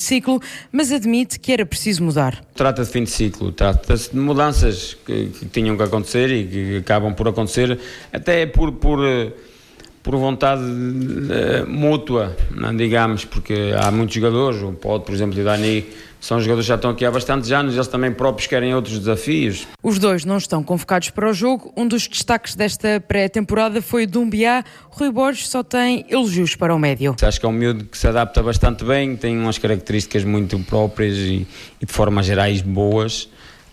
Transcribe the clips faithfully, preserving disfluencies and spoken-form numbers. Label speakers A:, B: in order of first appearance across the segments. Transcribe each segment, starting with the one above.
A: ciclo, mas admite que era preciso mudar.
B: Trata-se de fim de ciclo, trata-se de mudanças que, que tinham que acontecer e que acabam por acontecer, até por, por, por vontade uh, mútua, não, digamos, porque há muitos jogadores, o Pode, por exemplo, e o Dani, são jogadores que já estão aqui há bastantes anos, eles também próprios querem outros desafios.
A: Os dois não estão convocados para o jogo. Um dos destaques desta pré-temporada foi Doumbia. Rui Borges só tem elogios para o médio.
B: Acho que é um miúdo que se adapta bastante bem, tem umas características muito próprias e, e de formas gerais boas.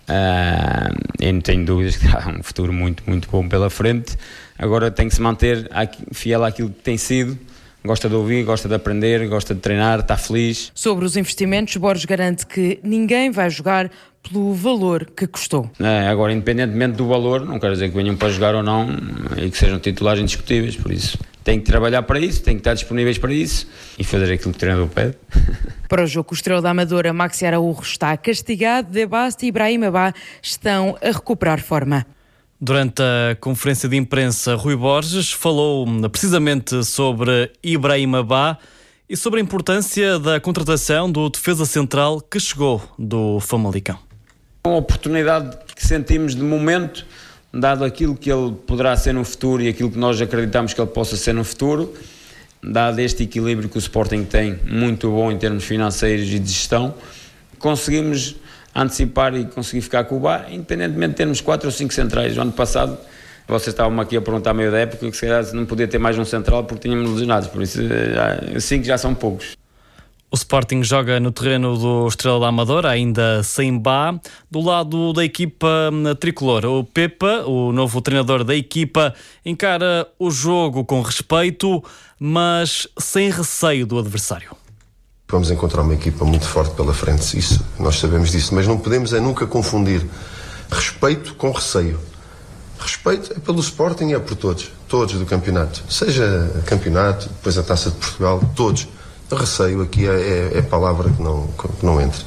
B: Uh, eu não tenho dúvidas que há um futuro muito, muito bom pela frente. Agora tem que se manter fiel àquilo que tem sido. Gosta de ouvir, gosta de aprender, gosta de treinar, está feliz.
A: Sobre os investimentos, Borges garante que ninguém vai jogar pelo valor que custou.
B: É, agora, independentemente do valor, não quero dizer que venham para jogar ou não e que sejam titulares indiscutíveis, por isso tem que trabalhar para isso, tem que estar disponíveis para isso e fazer aquilo que o treinador pede.
A: Para o jogo com o Estrela da Amadora, Maxi Araújo está castigado, De Bast e Ibrahim Abá estão a recuperar forma.
C: Durante a conferência de imprensa, Rui Borges falou precisamente sobre Ibrahim Abá e sobre a importância da contratação do defesa central que chegou do Famalicão.
B: Uma oportunidade que sentimos de momento, dado aquilo que ele poderá ser no futuro e aquilo que nós acreditamos que ele possa ser no futuro, dado este equilíbrio que o Sporting tem, muito bom em termos financeiros e de gestão, conseguimos antecipar e conseguir ficar com o Bá, independentemente de termos quatro ou cinco centrais. O ano passado, vocês estavam aqui a perguntar meio da época, que se calhar não podia ter mais um central porque tínhamos lesionados, por isso cinco já são poucos.
C: O Sporting joga no terreno do Estrela da Amadora, ainda sem Bá, do lado da equipa tricolor. O Pepa, o novo treinador da equipa, encara o jogo com respeito, mas sem receio do adversário.
D: Vamos encontrar uma equipa muito forte pela frente, isso, nós sabemos disso, mas não podemos é nunca confundir respeito com receio. Respeito é pelo Sporting e é por todos, todos do campeonato, seja campeonato, depois a Taça de Portugal, todos. O receio aqui é, é, é palavra que não, que não entra.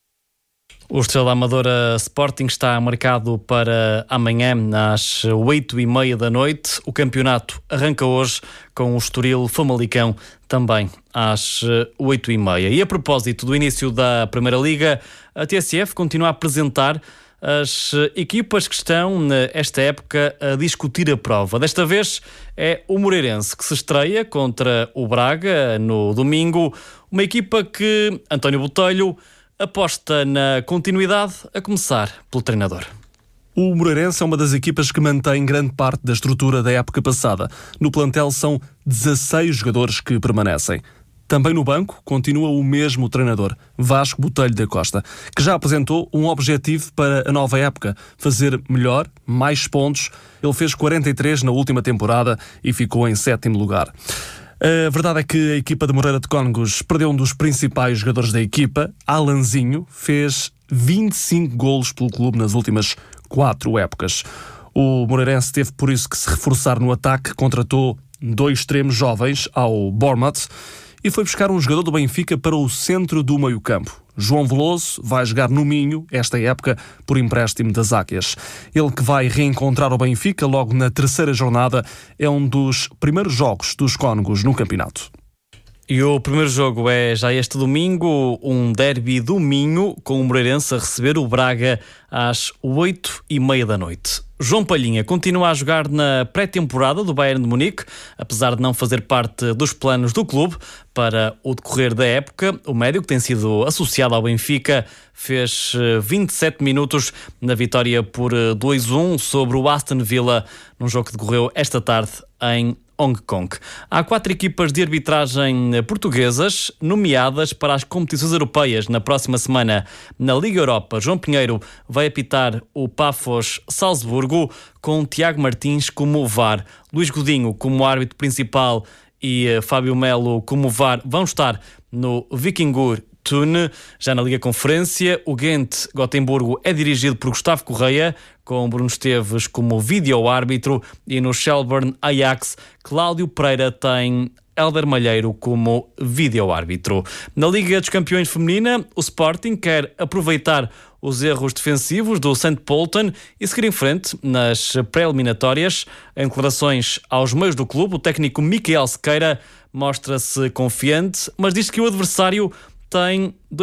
C: O Estrela da Amadora Sporting está marcado para amanhã às oito e meia da noite. O campeonato arranca hoje com o Estoril Famalicão também às oito e meia. E a propósito do início da Primeira Liga, a T S F continua a apresentar as equipas que estão nesta época a discutir a prova. Desta vez é o Moreirense que se estreia contra o Braga no domingo. Uma equipa que António Botelho aposta na continuidade, a começar pelo treinador.
E: O Moreirense é uma das equipas que mantém grande parte da estrutura da época passada. No plantel são dezasseis jogadores que permanecem. Também no banco continua o mesmo treinador, Vasco Botelho da Costa, que já apresentou um objetivo para a nova época, fazer melhor, mais pontos. Ele fez quarenta e três na última temporada e ficou em sétimo lugar. A verdade é que a equipa de Moreira de Cónegos perdeu um dos principais jogadores da equipa, Alanzinho, fez vinte e cinco golos pelo clube nas últimas quatro épocas. O Moreirense teve por isso que se reforçar no ataque, contratou dois extremos jovens ao Bournemouth e foi buscar um jogador do Benfica para o centro do meio-campo. João Veloso vai jogar no Minho, esta época, por empréstimo das Águias. Ele que vai reencontrar o Benfica logo na terceira jornada, é um dos primeiros jogos dos Cónegos no campeonato.
C: E o primeiro jogo é já este domingo, um derby do Minho, com o Moreirense a receber o Braga às oito e meia da noite. João Palhinha continua a jogar na pré-temporada do Bayern de Munique, apesar de não fazer parte dos planos do clube para o decorrer da época. O médio, que tem sido associado ao Benfica, fez vinte e sete minutos na vitória por dois a um sobre o Aston Villa, num jogo que decorreu esta tarde em Hong Kong. Há quatro equipas de arbitragem portuguesas nomeadas para as competições europeias na próxima semana. Na Liga Europa, João Pinheiro vai apitar o Pafos Salzburgo, com Tiago Martins como V A R. Luís Godinho como árbitro principal e Fábio Melo como V A R vão estar no Vikingur Thun. Já na Liga Conferência, o Ghent Gotemburgo é dirigido por Gustavo Correia, com Bruno Esteves como vídeo-árbitro, e no Shelbourne Ajax, Cláudio Pereira tem Hélder Malheiro como vídeo-árbitro. Na Liga dos Campeões Feminina, o Sporting quer aproveitar os erros defensivos do Saint Pölten e seguir em frente nas pré-eliminatórias. Em declarações aos meios do clube, o técnico Miquel Sequeira mostra-se confiante, mas diz que o adversário tem